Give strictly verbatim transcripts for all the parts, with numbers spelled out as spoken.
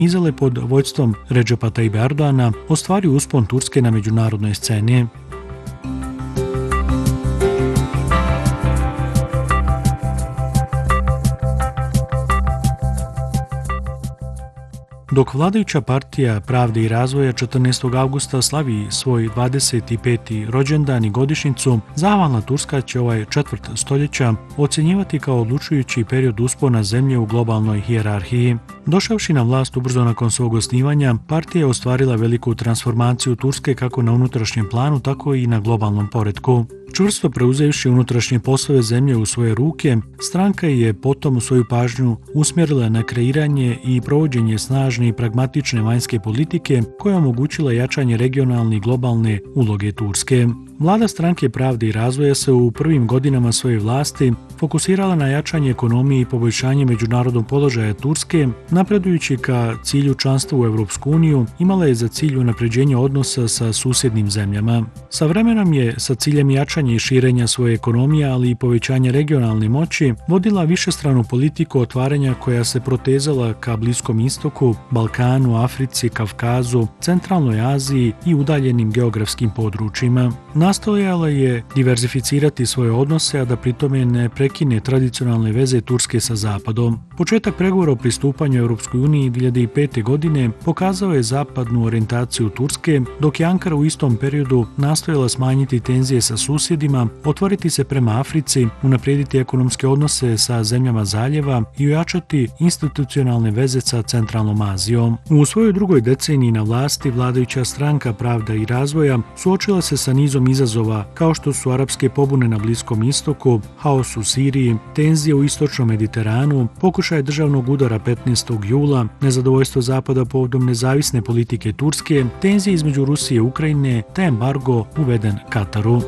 izale pod vođstvom Redžepa Tayyipa Erdogana ostvario uspon Turske na međunarodnoj sceni. Dok vladajuća partija Pravde i razvoja četrnaestog avgusta slavi svoj dvadeset peti rođendan i godišnjicu, zahvalna Turska će ovaj četvrt stoljeća ocjenjivati kao odlučujući period uspona zemlje u globalnoj hijerarhiji. Došavši na vlast ubrzo nakon svog osnivanja, partija je ostvarila veliku transformaciju Turske kako na unutrašnjem planu, tako i na globalnom poretku. Čvrsto preuzevši unutrašnje poslove zemlje u svoje ruke, stranka je potom svoju pažnju usmjerila na kreiranje i provođenje snažne i pragmatične vanjske politike koja je omogućila jačanje regionalne i globalne uloge Turske. Vlada Stranke Pravde i razvoja se u prvim godinama svoje vlasti fokusirala na jačanje ekonomije i poboljšanje međunarodnog položaja Turske, napredujući ka cilju članstva u Europsku uniju, imala je za cilj unapređenje odnosa sa susjednim zemljama. Sa vremenom je sa ciljem jačanja i širenja svoje ekonomije, ali i povećanja regionalne moći, vodila višestranu politiku otvaranja koja se protezala ka Bliskom istoku, Balkanu, Africi, Kavkazu, Centralnoj Aziji i udaljenim geografskim područjima. Nastojala je diverzificirati svoje odnose, a da pritome ne prekine tradicionalne veze Turske sa Zapadom. Početak pregovora o pristupanju Europskoj uniji dvije hiljade pete. godine pokazao je zapadnu orijentaciju Turske, dok je Ankara u istom periodu nastojala smanjiti tenzije sa susjedima, otvoriti se prema Africi, unaprijediti ekonomske odnose sa zemljama zaljeva i ojačati institucionalne veze sa Centralnom Azijom. U svojoj drugoj deceniji na vlasti vladajuća Stranka Pravda i razvoja suočila se sa nizom izazova kao što su arapske pobune na Bliskom istoku, haos u Siriji, tenzije u istočnom Mediteranu, pokušaj državnog udara petnaestog jula, nezadovoljstvo Zapada povodom nezavisne politike Turske, tenzije između Rusije i Ukrajine te embargo uveden Kataru.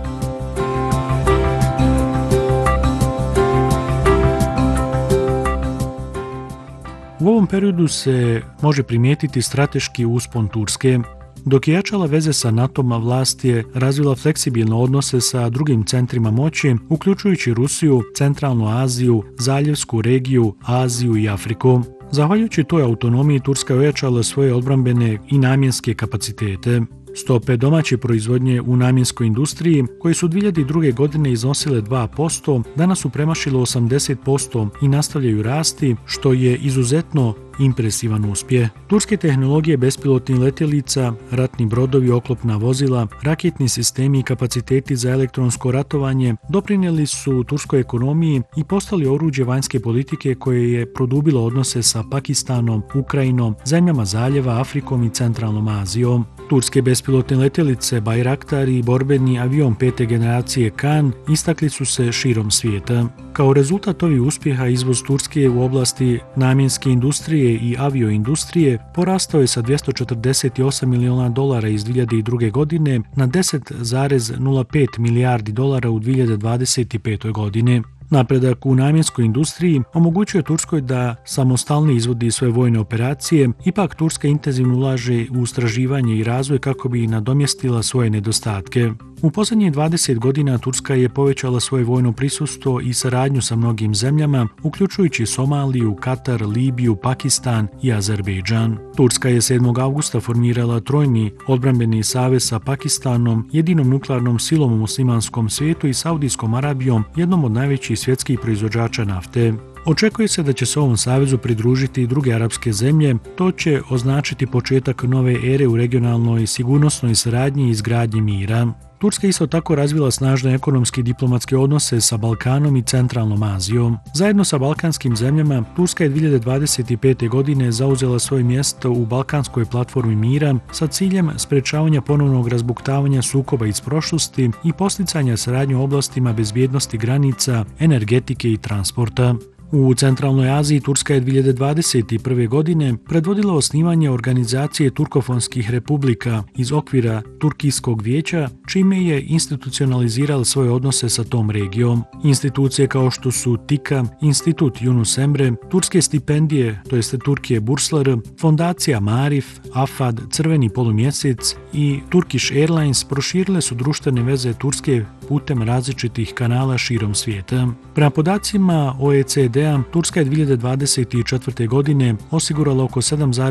U ovom periodu se može primijetiti strateški uspon Turske. Dok je jačala veze sa NATO-om, vlast je razvila fleksibilne odnose sa drugim centrima moći, uključujući Rusiju, Centralnu Aziju, Zaljevsku regiju, Aziju i Afriku. Zahvaljujući toj autonomiji, Turska je ojačala svoje odbrambene i namjenske kapacitete. Stope domaće proizvodnje u namjenskoj industriji, koje su dvije hiljade druge. godine iznosile dva posto, danas su premašile osamdeset posto i nastavljaju rasti, što je izuzetno impresivan uspjeh. Turske tehnologije bespilotnih letjelica, ratni brodovi, oklopna vozila, raketni sistemi i kapaciteti za elektronsko ratovanje doprinijeli su turskoj ekonomiji i postali oruđe vanjske politike koje je produbilo odnose sa Pakistanom, Ukrajinom, zemljama zaljeva, Afrikom i Centralnom Azijom. Turske bespilotne letjelice Bayraktar i borbeni avion pete generacije Kan istakli su se širom svijeta. Kao rezultat ovih uspjeha izvoz Turske u oblasti namjenske industrije i avioindustrije porastao je sa dvjesto četrdeset osam milijuna dolara iz dvije hiljade druge. godine na deset zarez nula pet milijardi dolara u dvije hiljade dvadeset pete. godine. Napredak u namjenskoj industriji omogućuje Turskoj da samostalno izvodi svoje vojne operacije, ipak Turska intenzivno ulaže u istraživanje i razvoj kako bi nadomjestila svoje nedostatke. U posljednjih dvadeset godina Turska je povećala svoje vojno prisustvo i saradnju sa mnogim zemljama, uključujući Somaliju, Katar, Libiju, Pakistan i Azerbejdžan. Turska je sedmog avgusta formirala trojni odbrambeni savez sa Pakistanom, jedinom nuklearnom silom u muslimanskom svijetu, i Saudijskom Arabijom, jednom od najvećih svjetskih proizvođača nafte. Očekuje se da će se ovom savezu pridružiti i druge arapske zemlje. To će označiti početak nove ere u regionalnoj sigurnosnoj saradnji i izgradnji mira. Turska isto tako razvila snažne ekonomske i diplomatske odnose sa Balkanom i Centralnom Azijom. Zajedno sa balkanskim zemljama, Turska je dvije hiljade dvadeset pete. godine zauzela svoje mjesto u Balkanskoj platformi mira sa ciljem sprečavanja ponovnog razbuktavanja sukoba iz prošlosti i posticanja saradnje u oblastima bezbjednosti granica, energetike i transporta. U Centralnoj Aziji Turska je dvije hiljade dvadeset prve. godine predvodila osnivanje organizacije turkofonskih republika iz okvira Turkijskog vijeća, čime je institucionalizirala svoje odnose sa tom regijom. Institucije kao što su TİKA, Institut Yunus Emre, turske stipendije, to jest Turkije Burslar, fondacija Marif, Afad, Crveni polumjesec i Turkish Airlines proširile su društvene veze Turske putem različitih kanala širom svijeta. Prema podacima O E C D-a, Turska je dvije hiljade dvadeset četvrte. godine osigurala oko sedam zarez